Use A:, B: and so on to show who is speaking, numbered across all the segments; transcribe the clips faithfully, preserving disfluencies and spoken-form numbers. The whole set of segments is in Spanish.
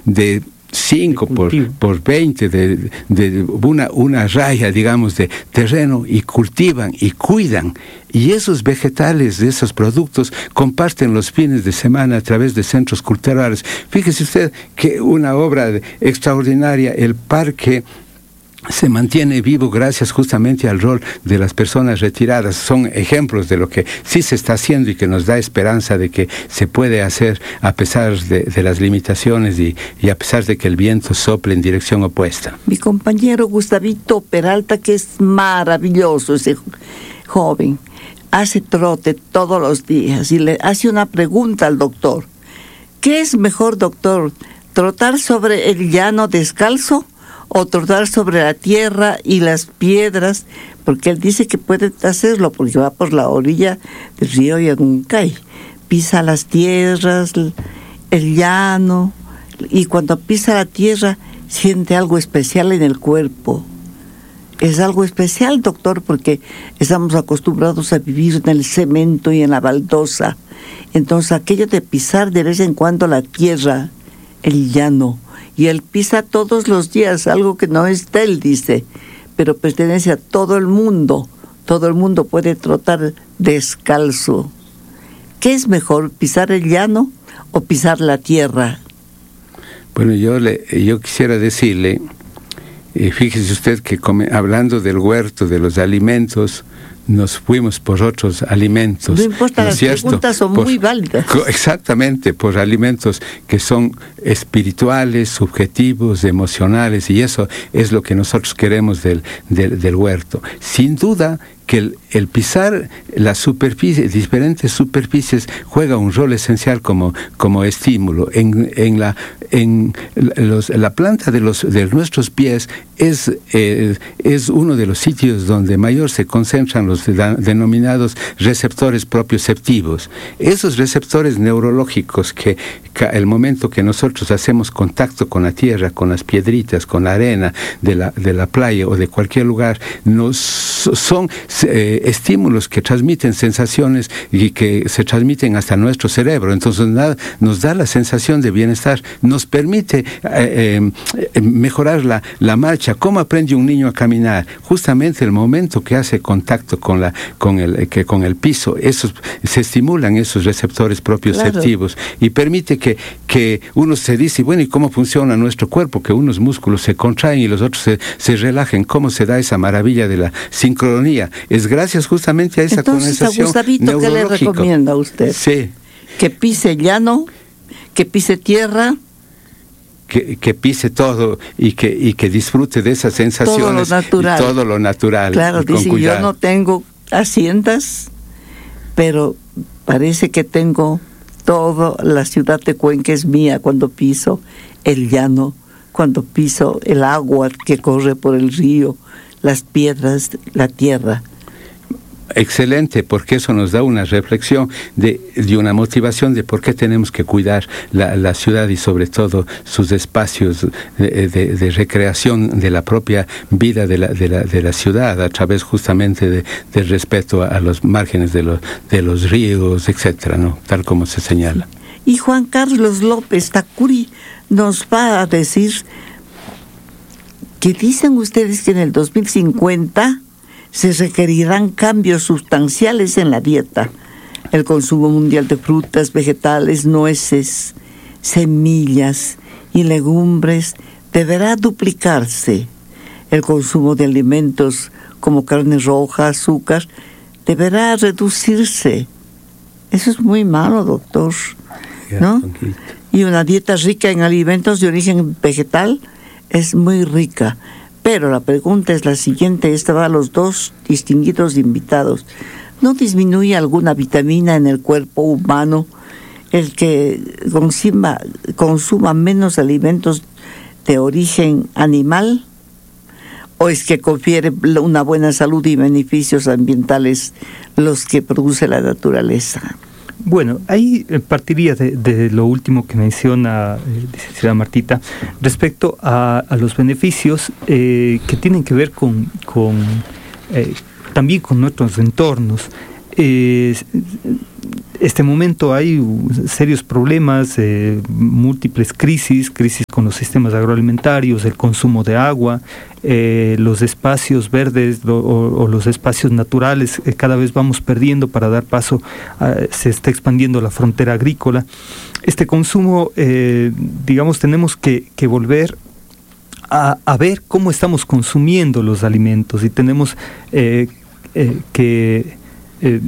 A: de cinco por, por veinte de, de una, una raya, digamos, de terreno, y cultivan y cuidan. Y esos vegetales, de esos productos, comparten los fines de semana a través de centros culturales. Fíjese usted que una obra extraordinaria, el parque se mantiene vivo gracias justamente al rol de las personas retiradas. Son ejemplos de lo que sí se está haciendo y que nos da esperanza de que se puede hacer a pesar de, de las limitaciones y, y a pesar de que el viento sople en dirección opuesta.
B: Mi compañero Gustavito Peralta, que es maravilloso ese joven, hace trote todos los días y le hace una pregunta al doctor. ¿Qué es mejor, doctor? ¿Trotar sobre el llano descalzo o trotar sobre la tierra y las piedras? Porque él dice que puede hacerlo porque va por la orilla del río Yaguncay. Pisa las tierras, el llano, y cuando pisa la tierra siente algo especial en el cuerpo. Es algo especial, doctor, porque estamos acostumbrados a vivir en el cemento y en la baldosa. Entonces aquello de pisar de vez en cuando la tierra, el llano, y él pisa todos los días, algo que no es de él, dice, pero pertenece a todo el mundo. Todo el mundo puede trotar descalzo. ¿Qué es mejor, pisar el llano o pisar la tierra?
A: Bueno, yo le, yo quisiera decirle, eh, fíjese usted que come, hablando del huerto, de los alimentos, nos fuimos por otros alimentos.
B: No importa, ¿no? Las cierto? preguntas son por, muy válidas.
A: Exactamente, por alimentos que son espirituales, subjetivos, emocionales, y eso es lo que nosotros queremos del, del, del huerto. Sin duda que el, el pisar las superficies, diferentes superficies, juega un rol esencial como, como estímulo. En, en, la, en los, la planta de, los, de nuestros pies es, eh, es uno de los sitios donde mayor se concentran los de, denominados receptores propioceptivos. Esos receptores neurológicos que, que el momento que nosotros hacemos contacto con la tierra, con las piedritas, con la arena de la, de la playa o de cualquier lugar, nos son Eh, estímulos que transmiten sensaciones y que se transmiten hasta nuestro cerebro. Entonces nada, nos da la sensación de bienestar, nos permite eh, eh, mejorar la, la marcha. ¿Cómo aprende un niño a caminar? Justamente el momento que hace contacto con la con el que con el piso, esos se estimulan esos receptores propioceptivos, claro, y permite que que uno se dice, bueno, ¿y cómo funciona nuestro cuerpo? Que unos músculos se contraen y los otros se, se relajen. ¿Cómo se da esa maravilla de la sincronía? Es gracias justamente a esa
B: Entonces,
A: condensación
B: Gustavito, ¿qué le recomienda a usted?
A: Sí.
B: Que pise llano, que pise tierra,
A: que, que pise todo y que y que disfrute de esas sensaciones,
B: todo lo natural.
A: Y todo lo natural.
B: Claro, dice, yo no tengo haciendas, pero parece que tengo toda la ciudad de Cuenca es mía cuando piso el llano, cuando piso el agua que corre por el río, las piedras, la tierra.
A: Excelente, porque eso nos da una reflexión de, de una motivación de por qué tenemos que cuidar la, la ciudad y sobre todo sus espacios de, de, de recreación de la propia vida de la, de la, de la ciudad a través justamente de, del respeto a, a los márgenes de los, de los ríos, etcétera, ¿no? Tal como se señala.
B: Y Juan Carlos López Tacuri nos va a decir que dicen ustedes que en el dos mil cincuenta se requerirán cambios sustanciales en la dieta. El consumo mundial de frutas, vegetales, nueces, semillas y legumbres deberá duplicarse. El consumo de alimentos como carne roja, azúcar, deberá reducirse. Eso es muy malo, doctor, ¿no? Y una dieta rica en alimentos de origen vegetal es muy rica. Pero la pregunta es la siguiente, esta va a los dos distinguidos invitados. ¿No disminuye alguna vitamina en el cuerpo humano el que consuma, consuma menos alimentos de origen animal? ¿O es que confiere una buena salud y beneficios ambientales los que produce la naturaleza?
C: Bueno, ahí partiría de, de lo último que menciona eh, licenciada Martita respecto a, a los beneficios eh, que tienen que ver con, con eh, también con nuestros entornos. eh, este momento hay serios problemas, eh, múltiples crisis, crisis con los sistemas agroalimentarios, el consumo de agua, eh, los espacios verdes lo, o, o los espacios naturales, eh, cada vez vamos perdiendo para dar paso, a, se está expandiendo la frontera agrícola. Este consumo, eh, digamos, tenemos que, que volver a, a ver cómo estamos consumiendo los alimentos y tenemos eh, eh, que... Eh,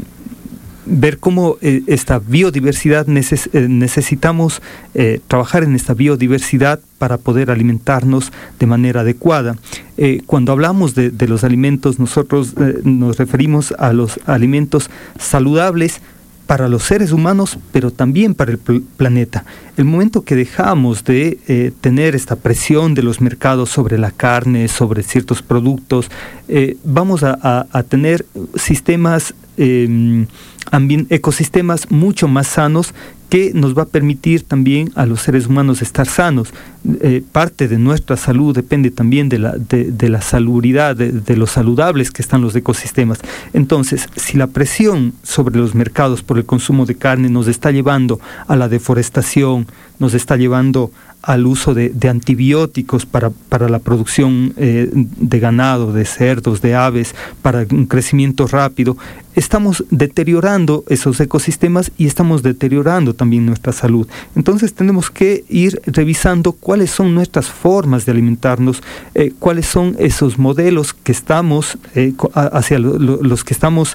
C: ver cómo eh, esta biodiversidad neces- eh, necesitamos eh, trabajar en esta biodiversidad para poder alimentarnos de manera adecuada. Eh, cuando hablamos de, de los alimentos, nosotros eh, nos referimos a los alimentos saludables para los seres humanos, pero también para el pl- planeta. El momento que dejamos de eh, tener esta presión de los mercados sobre la carne, sobre ciertos productos, eh, vamos a, a, a tener sistemas eh, Ambien- ecosistemas mucho más sanos que nos va a permitir también a los seres humanos estar sanos. Eh, parte de nuestra salud depende también de la, de, de la salubridad, de, de los saludables que están los ecosistemas. Entonces, si la presión sobre los mercados por el consumo de carne nos está llevando a la deforestación, nos está llevando al uso de, de antibióticos para, para la producción eh, de ganado, de cerdos, de aves, para un crecimiento rápido, estamos deteriorando esos ecosistemas y estamos deteriorando también nuestra salud. Entonces tenemos que ir revisando cuáles son nuestras formas de alimentarnos, eh, cuáles son esos modelos que estamos, eh, hacia lo, lo, los que estamos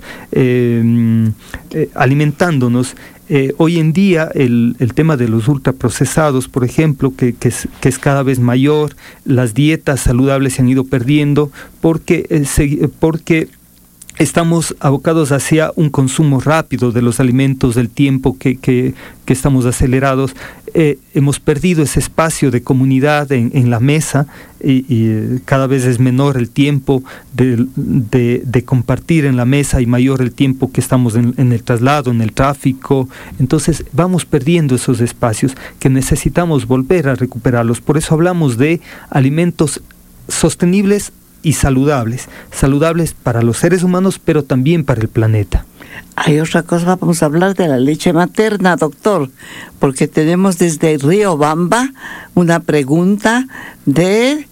C: eh, eh, alimentándonos. Eh, hoy en día el, el tema de los ultraprocesados, por ejemplo, que, que, es, que es cada vez mayor, las dietas saludables se han ido perdiendo porque, eh, se, porque estamos abocados hacia un consumo rápido de los alimentos, del tiempo que, que, que estamos acelerados. Eh, hemos perdido ese espacio de comunidad en, en la mesa y, y cada vez es menor el tiempo de, de, de compartir en la mesa y mayor el tiempo que estamos en, en el traslado, en el tráfico. Entonces vamos perdiendo esos espacios que necesitamos volver a recuperarlos. Por eso hablamos de alimentos sostenibles y saludables, saludables para los seres humanos, pero también para el planeta.
B: Hay otra cosa, vamos a hablar de la leche materna, doctor, porque tenemos desde Riobamba una pregunta de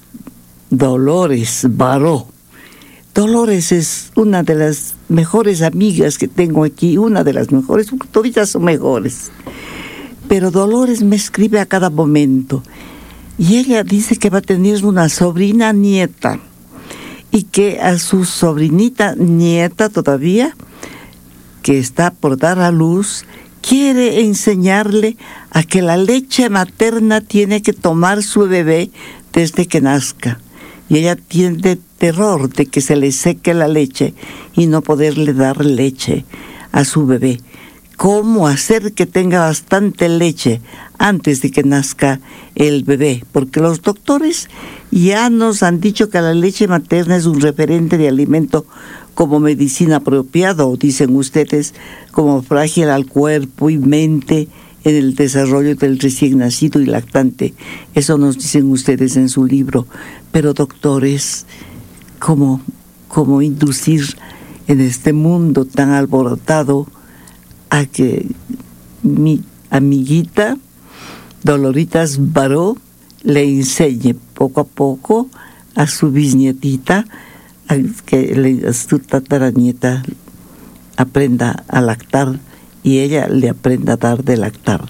B: Dolores Baró. Dolores es una de las mejores amigas que tengo aquí, una de las mejores, todas son mejores. Pero Dolores me escribe a cada momento. Y ella dice que va a tener una sobrina nieta y que a su sobrinita nieta todavía, que está por dar a luz, quiere enseñarle a que la leche materna tiene que tomar su bebé desde que nazca. Y ella tiene terror de que se le seque la leche y no poderle dar leche a su bebé. ¿Cómo hacer que tenga bastante leche antes de que nazca el bebé? Porque los doctores ya nos han dicho que la leche materna es un referente de alimento como medicina apropiada, o dicen ustedes, como frágil al cuerpo y mente en el desarrollo del recién nacido y lactante. Eso nos dicen ustedes en su libro. Pero doctores, ¿cómo, cómo inducir en este mundo tan alborotado a que mi amiguita Doloritas Baró le enseñe poco a poco a su bisnietita, a que le, a su tataranieta aprenda a lactar y ella le aprenda a dar de lactar?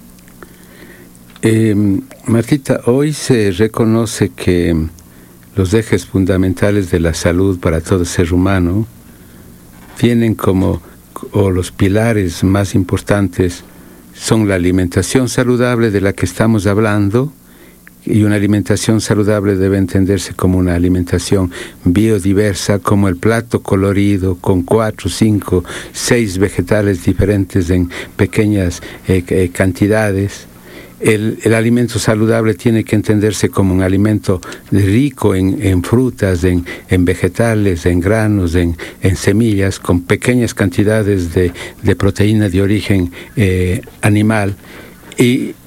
A: Eh, Martita, hoy se reconoce que los ejes fundamentales de la salud para todo ser humano tienen como, o los pilares más importantes son la alimentación saludable de la que estamos hablando, y una alimentación saludable debe entenderse como una alimentación biodiversa, como el plato colorido con cuatro, cinco, seis vegetales diferentes en pequeñas eh, eh, cantidades. El, el alimento saludable tiene que entenderse como un alimento rico en, en frutas, en, en vegetales, en granos, en, en semillas, con pequeñas cantidades de, de proteína de origen eh, animal. Y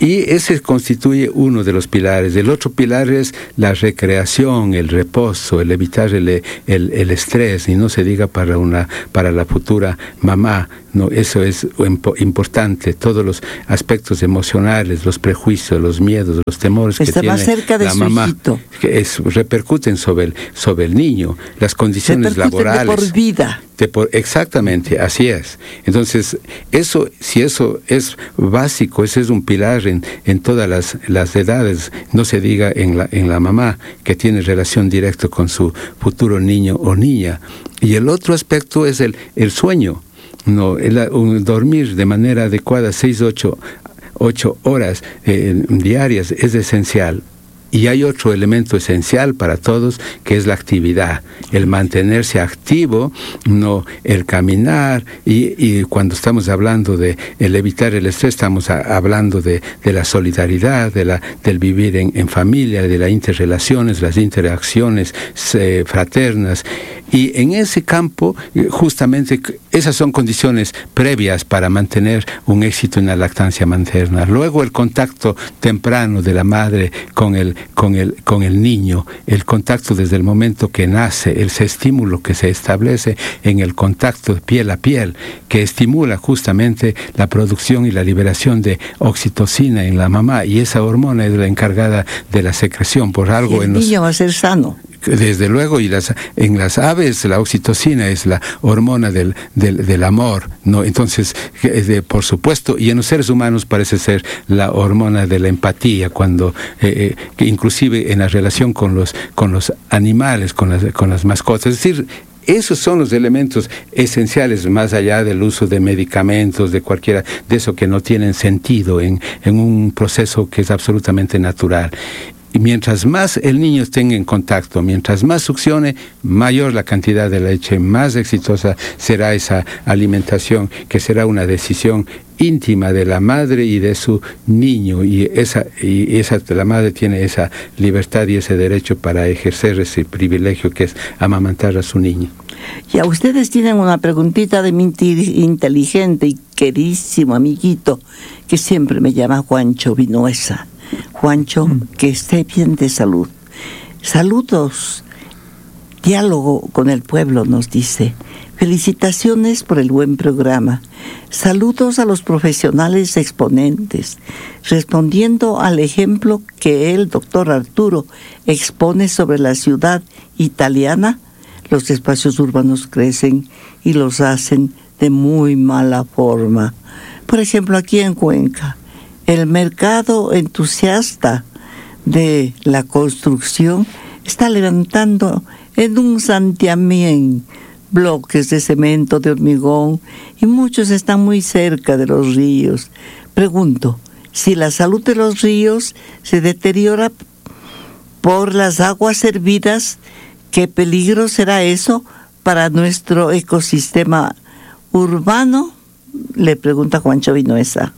A: Y ese constituye uno de los pilares. El otro pilar es la recreación, el reposo, el evitar el, el, el estrés, y no se diga para una para la futura mamá. No, eso es importante. Todos los aspectos emocionales, los prejuicios, los miedos, los temores que
B: Está
A: tiene
B: más cerca de
A: la
B: su
A: mamá,
B: hijito.
A: que es, repercuten sobre el sobre el niño, las condiciones
B: repercuten
A: laborales.
B: De por vida.
A: De por, exactamente, así es. Entonces, eso, si eso es básico, ese es un pilar en, en todas las, las edades, no se diga en la, en la mamá, que tiene relación directa con su futuro niño o niña. Y el otro aspecto es el, el sueño. No, el, un, dormir de manera adecuada, seis, ocho, ocho horas eh, diarias es esencial. Y hay otro elemento esencial para todos, que es la actividad, el mantenerse activo, no el caminar, y, y cuando estamos hablando de el evitar el estrés, estamos a, hablando de, de la solidaridad, de la, del vivir en, en familia, de las interrelaciones, las interacciones eh, fraternas. Y en ese campo, justamente, esas son condiciones previas para mantener un éxito en la lactancia materna. Luego, el contacto temprano de la madre con el con el con el niño, el contacto desde el momento que nace, ese estímulo que se establece en el contacto piel a piel, que estimula justamente la producción y la liberación de oxitocina en la mamá, y esa hormona es la encargada de la secreción por algo.
B: Y el
A: en los
B: niño va a ser sano.
A: Desde luego, y las en las aves la oxitocina es la hormona del del, del amor, no, entonces de, por supuesto, y en los seres humanos parece ser la hormona de la empatía, cuando eh, eh, inclusive en la relación con los con los animales, con las con las mascotas, es decir, esos son los elementos esenciales, más allá del uso de medicamentos, de cualquiera de eso que no tienen sentido en en un proceso que es absolutamente natural. Y mientras más el niño esté en contacto, mientras más succione, mayor la cantidad de leche, más exitosa será esa alimentación, que será una decisión íntima de la madre y de su niño, y esa y esa la madre tiene esa libertad y ese derecho para ejercer ese privilegio que es amamantar a su niño.
B: Ya ustedes tienen una preguntita de mi inteligente y queridísimo amiguito que siempre me llama Juancho Vinuesa. Juancho, que esté bien de salud. Saludos. Diálogo con el pueblo, nos dice. Felicitaciones por el buen programa. Saludos a los profesionales exponentes. Respondiendo al ejemplo que el doctor Arturo expone sobre la ciudad italiana, los espacios urbanos crecen y los hacen de muy mala forma. Por ejemplo, aquí en Cuenca, el mercado entusiasta de la construcción está levantando en un santiamén bloques de cemento, de hormigón, y muchos están muy cerca de los ríos. Pregunto, si la salud de los ríos se deteriora por las aguas hervidas, ¿qué peligro será eso para nuestro ecosistema urbano? Le pregunta Juancho Vinuesa.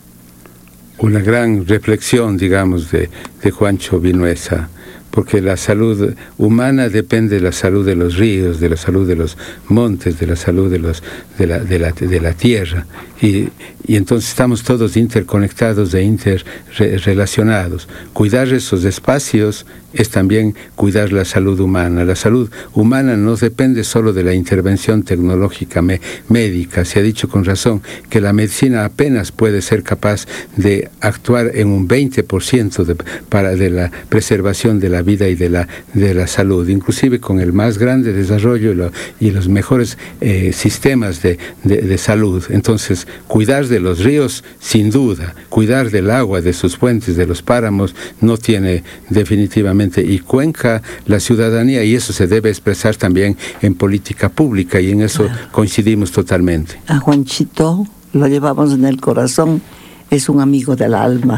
A: Una gran reflexión, digamos, de, de Juancho Vinuesa, porque la salud humana depende de la salud de los ríos, de la salud de los montes, de la salud de los de la de la, de la tierra, y, y entonces estamos todos interconectados e interrelacionados. Cuidar esos espacios es también cuidar la salud humana. La salud humana no depende solo de la intervención tecnológica me, médica. Se ha dicho con razón que la medicina apenas puede ser capaz de actuar en un veinte por ciento de, para, de la preservación de la vida y de la, de la salud, inclusive con el más grande desarrollo y, lo, y los mejores eh, sistemas de, de, de salud. Entonces, cuidar de los ríos, sin duda, cuidar del agua, de sus fuentes, de los páramos, no tiene definitivamente. Y Cuenca, la ciudadanía, y eso se debe expresar también en política pública, y en eso coincidimos totalmente.
B: A Juanchito lo llevamos en el corazón, es un amigo del alma.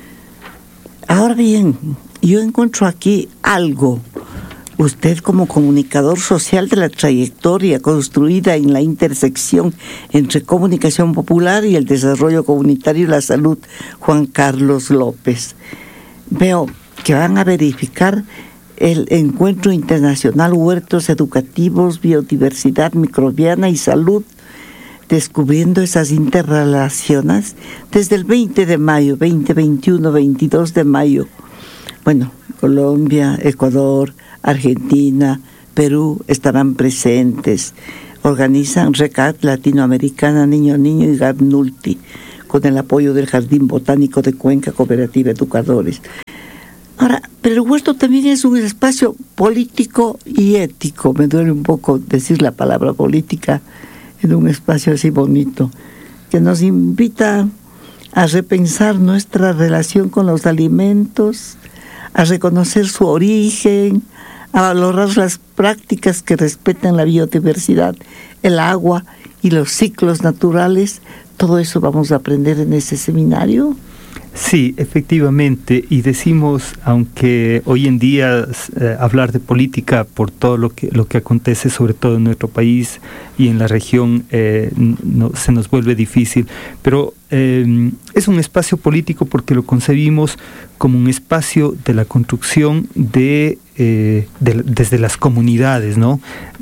B: Ahora bien, yo encuentro aquí algo. Usted, como comunicador social de la trayectoria construida en la intersección entre comunicación popular y el desarrollo comunitario y la salud, Juan Carlos López, veo que van a verificar el Encuentro Internacional Huertos Educativos, Biodiversidad Microbiana y Salud descubriendo esas interrelaciones desde el veinte de mayo, veinte, veintiuno, veintidós de mayo. Bueno, Colombia, Ecuador, Argentina, Perú estarán presentes. Organizan RECAT Latinoamericana Niño Niño y GADNULTI con el apoyo del Jardín Botánico de Cuenca, Cooperativa Educadores. Ahora, pero el huerto también es un espacio político y ético. Me duele un poco decir la palabra política en un espacio así bonito, que nos invita a repensar nuestra relación con los alimentos, a reconocer su origen, a valorar las prácticas que respetan la biodiversidad, el agua y los ciclos naturales. Todo eso vamos a aprender en ese seminario.
C: Sí, efectivamente, y decimos, aunque hoy en día eh, hablar de política por todo lo que lo que acontece, sobre todo en nuestro país y en la región, eh, no, se nos vuelve difícil, pero eh, es un espacio político porque lo concebimos como un espacio de la construcción de, eh, de desde las comunidades, ¿no?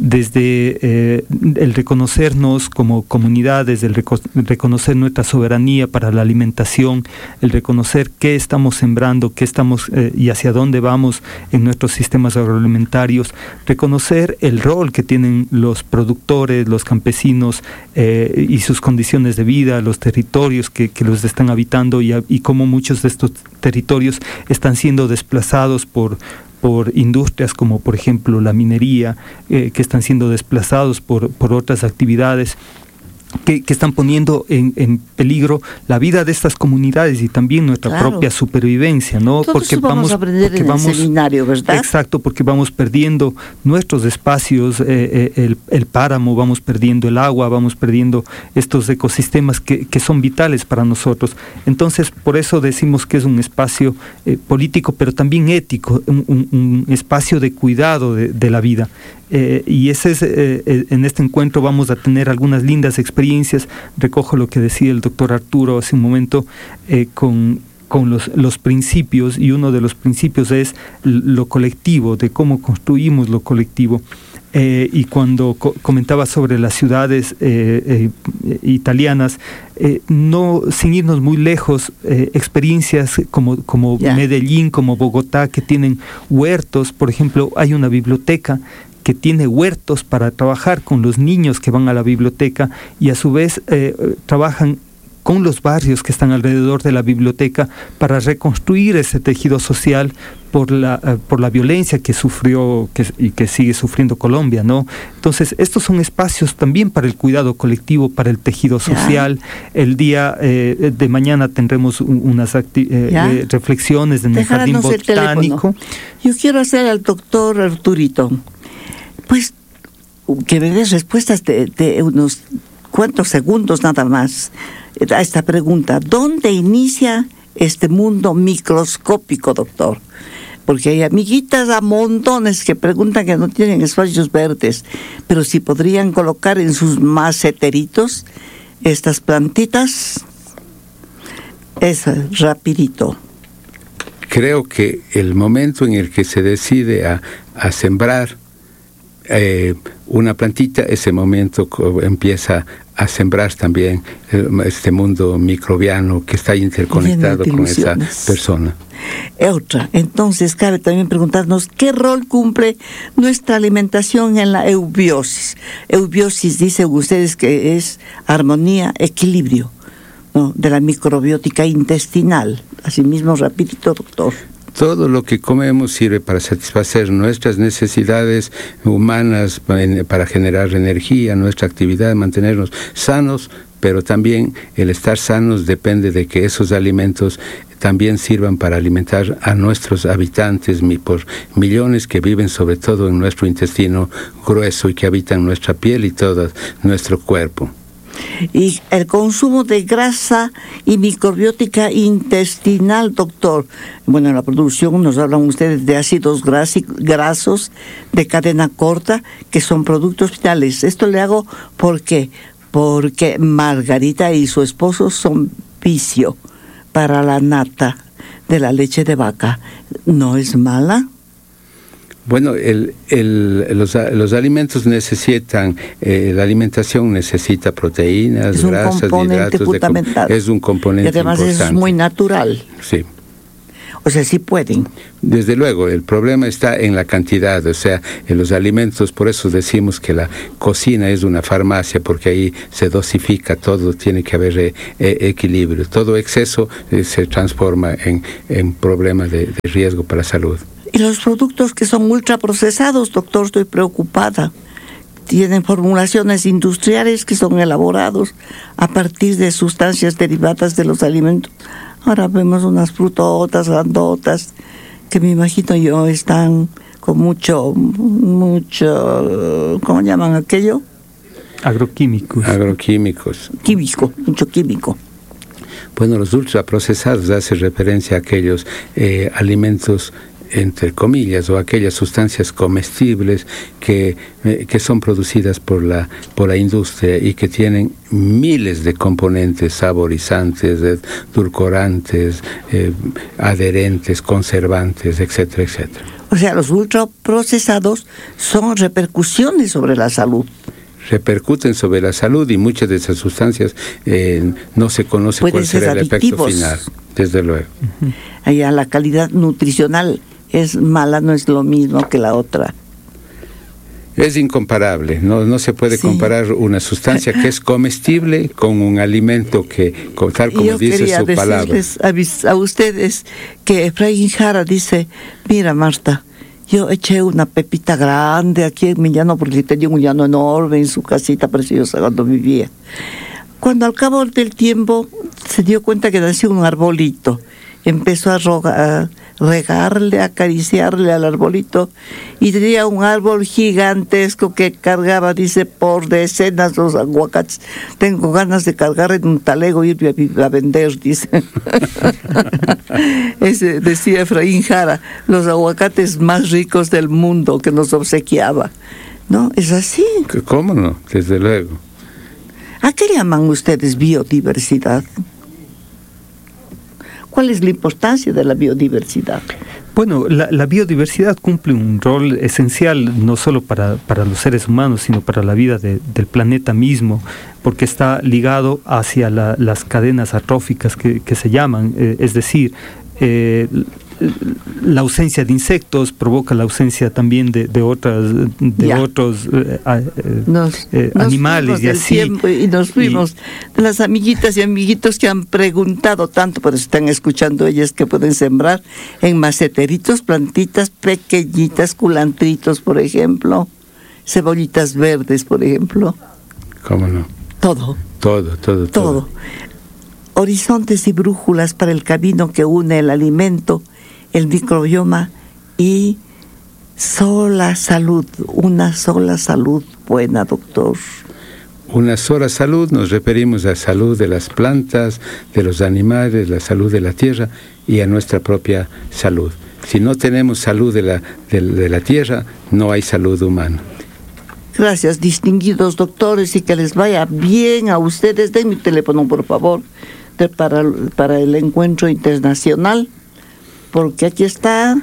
C: Desde eh, el reconocernos como comunidades, el reco- reconocer nuestra soberanía para la alimentación, el reconocer qué estamos sembrando, qué estamos eh, y hacia dónde vamos en nuestros sistemas agroalimentarios, reconocer el rol que tienen los productores, los campesinos eh, y sus condiciones de vida, los territorios que, que los están habitando y, y cómo muchos de estos territorios están siendo desplazados por por industrias como por ejemplo la minería, eh, que están siendo desplazados por, por otras actividades que, que están poniendo en, en peligro la vida de estas comunidades y también nuestra
B: claro.
C: propia supervivencia, ¿no?
B: Todo
C: porque
B: eso vamos, vamos a aprender
C: porque
B: en
C: vamos,
B: el seminario, ¿verdad?
C: Exacto, porque vamos perdiendo nuestros espacios, eh, eh, el, el páramo, vamos perdiendo el agua, vamos perdiendo estos ecosistemas que, que son vitales para nosotros. Entonces, por eso decimos que es un espacio eh, político, pero también ético, un, un, un espacio de cuidado de, de la vida. Eh, y ese es, eh, en este encuentro vamos a tener algunas lindas experiencias. Recojo lo que decía el doctor Arturo hace un momento eh, con, con los, los principios, y uno de los principios es lo colectivo, de cómo construimos lo colectivo. Eh, y cuando co- comentaba sobre las ciudades eh, eh, italianas, eh, no sin irnos muy lejos, eh, experiencias como, como yeah. Medellín, como Bogotá, que tienen huertos. Por ejemplo, hay una biblioteca que tiene huertos para trabajar con los niños que van a la biblioteca y a su vez eh, trabajan con los barrios que están alrededor de la biblioteca para reconstruir ese tejido social por la uh, por la violencia que sufrió que, y que sigue sufriendo Colombia, ¿no? Entonces, estos son espacios también para el cuidado colectivo, para el tejido social. Yeah. El día eh, de mañana tendremos un, unas acti- eh, eh, reflexiones en el Jardín Botánico.
B: Yo quiero hacer al doctor Arturito, pues, que me des respuestas de, de unos cuantos segundos nada más a esta pregunta. ¿Dónde inicia este mundo microscópico, doctor? Porque hay amiguitas a montones que preguntan que no tienen espacios verdes, pero si podrían colocar en sus maceteritos estas plantitas. Es rapidito.
A: Creo que el momento en el que se decide a, a sembrar eh, una plantita, ese momento empieza a sembrar también este mundo microbiano que está interconectado con esa persona.
B: Otra, entonces cabe también preguntarnos qué rol cumple nuestra alimentación en la eubiosis. Eubiosis, dicen ustedes que es armonía, equilibrio, ¿no?, de la microbiótica intestinal. Asimismo, rapidito, doctor.
A: Todo lo que comemos sirve para satisfacer nuestras necesidades humanas, para generar energía, nuestra actividad, mantenernos sanos, pero también el estar sanos depende de que esos alimentos también sirvan para alimentar a nuestros habitantes, por millones que viven sobre todo en nuestro intestino grueso y que habitan nuestra piel y todo nuestro cuerpo.
B: Y el consumo de grasa y microbiótica intestinal, doctor. Bueno, en la producción nos hablan ustedes de ácidos grasos de cadena corta, que son productos vitales. Esto le hago porque, porque Margarita y su esposo son vicio para la nata de la leche de vaca. ¿No es mala?
A: Bueno, el, el, los, los alimentos necesitan, eh, la alimentación necesita proteínas,
B: es un
A: grasas,
B: componente
A: hidratos.
B: fundamental.
A: De, es un componente
B: y además
A: importante.
B: Es muy natural.
A: Sí.
B: O sea, sí pueden.
A: Desde luego, el problema está en la cantidad, o sea, en los alimentos, por eso decimos que la cocina es una farmacia, porque ahí se dosifica todo, tiene que haber eh, eh, equilibrio. Todo exceso eh, se transforma en, en problema de, de riesgo para la salud.
B: Y los productos que son ultraprocesados, doctor, estoy preocupada. Tienen formulaciones industriales que son elaborados a partir de sustancias derivadas de los alimentos. Ahora vemos unas frutotas grandotas que me imagino yo están con mucho, mucho, ¿cómo llaman aquello?
C: Agroquímicos.
A: Agroquímicos.
B: Químico, mucho químico.
A: Bueno, los ultraprocesados hace referencia a aquellos eh, alimentos, entre comillas, o aquellas sustancias comestibles que, eh, que son producidas por la, por la industria y que tienen miles de componentes saborizantes, edulcorantes, eh, adherentes, conservantes, etcétera, etcétera.
B: O sea, los ultraprocesados son repercusiones sobre la salud.
A: Repercuten sobre la salud y muchas de esas sustancias eh, no se conoce
B: Pueden
A: cuál será
B: ser
A: el efecto
B: adictivos.
A: final, desde luego.
B: Uh-huh. Allá la calidad nutricional es mala, no es lo mismo que la otra.
A: Es incomparable, no, no se puede sí. comparar una sustancia que es comestible con un alimento que, tal como
B: Yo
A: dice su palabra.
B: A, mis, a ustedes que Efraín Jara dice, mira Marta, yo eché una pepita grande aquí en mi llano porque tenía un llano enorme en su casita preciosa cuando vivía. Cuando al cabo del tiempo se dio cuenta que nació un arbolito, empezó a, rogar, a regarle, a acariciarle al arbolito y tenía un árbol gigantesco que cargaba, dice, por decenas los aguacates. Tengo ganas de cargar en un talego y ir a, a vender, dice. Ese, decía Efraín Jara, los aguacates más ricos del mundo que nos obsequiaba. ¿No? Es así.
A: ¿Cómo no? Desde luego.
B: ¿A qué llaman ustedes biodiversidad? ¿Cuál es la importancia de la biodiversidad?
C: Bueno, la, la biodiversidad cumple un rol esencial no solo para, para los seres humanos, sino para la vida de, del planeta mismo, porque está ligado hacia la, las cadenas atróficas que, que se llaman, eh, es decir, eh, la ausencia de insectos provoca la ausencia también de, de otras de ya. otros eh, eh,
B: nos,
C: eh,
B: nos
C: animales y así
B: y nos fuimos y, de las amiguitas y amiguitos que han preguntado tanto, pero están escuchando ellas que pueden sembrar en maceteritos plantitas pequeñitas, culantritos por ejemplo, cebollitas verdes por ejemplo.
A: ¿Cómo no?
B: Todo.
A: Todo, todo, todo.
B: Todo. Horizontes y brújulas para el camino que une el alimento, el microbioma y sola salud, una sola salud buena, doctor.
A: Una sola salud, nos referimos a la salud de las plantas, de los animales, la salud de la tierra y a nuestra propia salud. Si no tenemos salud de la, de, de la tierra, no hay salud humana.
B: Gracias, distinguidos doctores, y que les vaya bien a ustedes. Den mi teléfono, por favor, de, para, para el encuentro internacional. Porque aquí está,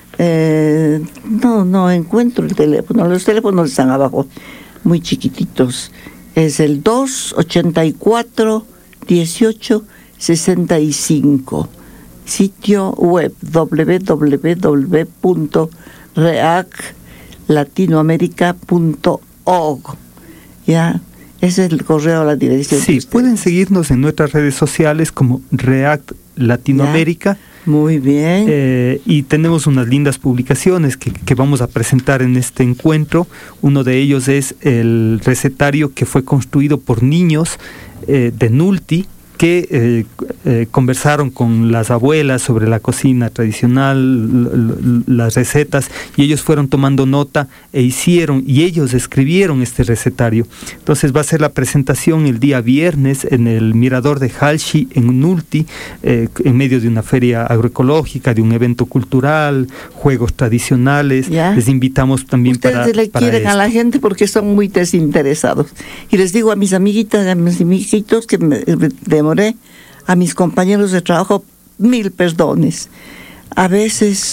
B: eh, no, no encuentro el teléfono, los teléfonos están abajo, muy chiquititos. Es el dos ochenta y cuatro, dieciocho sesenta y cinco. Sitio web doble u doble u doble u punto reac latinoamerica punto org. Ya, ese es el correo a la dirección.
C: Sí, pueden seguirnos en nuestras redes sociales como React Latinoamérica.
B: Ya. Muy bien.
C: Eh, y tenemos unas lindas publicaciones que, que vamos a presentar en este encuentro. Uno de ellos es el recetario que fue construido por niños eh, de Nulti, que eh, eh, conversaron con las abuelas sobre la cocina tradicional, l- l- las recetas, y ellos fueron tomando nota e hicieron, y ellos escribieron este recetario. Entonces va a ser la presentación el día viernes en el Mirador de Halshi, en Nulti, eh, en medio de una feria agroecológica, de un evento cultural, juegos tradicionales. ¿Ya? Les invitamos también
B: Ustedes
C: para
B: Ustedes le
C: para
B: quieren
C: esto.
B: a la gente porque son muy desinteresados. Y les digo a mis amiguitas, a mis amiguitos que me demoré, a mis compañeros de trabajo, mil perdones. A veces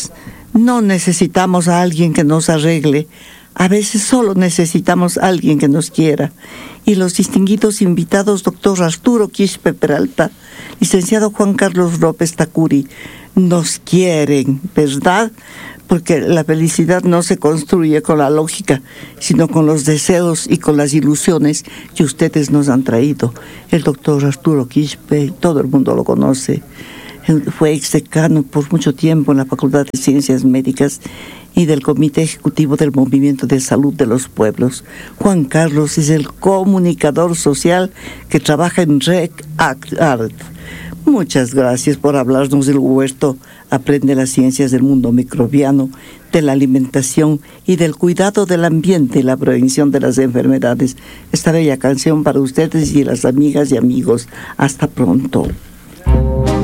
B: No necesitamos a alguien que nos arregle, a veces solo necesitamos a alguien que nos quiera. Y los distinguidos invitados, doctor Arturo Quispe Peralta, licenciado Juan Carlos López Tacuri, nos quieren, ¿verdad? Porque la felicidad no se construye con la lógica, sino con los deseos y con las ilusiones que ustedes nos han traído. El doctor Arturo Quispe, todo el mundo lo conoce, fue exdecano por mucho tiempo en la Facultad de Ciencias Médicas y del Comité Ejecutivo del Movimiento de Salud de los Pueblos. Juan Carlos es el comunicador social que trabaja en RecArt. Muchas gracias por hablarnos del huerto. Aprende las ciencias del mundo microbiano, de la alimentación y del cuidado del ambiente y la prevención de las enfermedades. Esta bella canción para ustedes y las amigas y amigos. Hasta pronto.